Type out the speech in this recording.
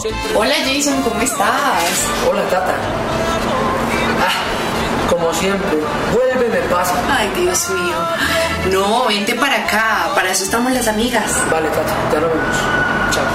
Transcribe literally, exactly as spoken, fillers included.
Hola Jason, ¿cómo estás? Hola Tata. Ah, como siempre, vuelve me pasa. Ay, Dios mío. No, vente para acá, para eso estamos las amigas. Vale Tata, ya nos vemos. Chao.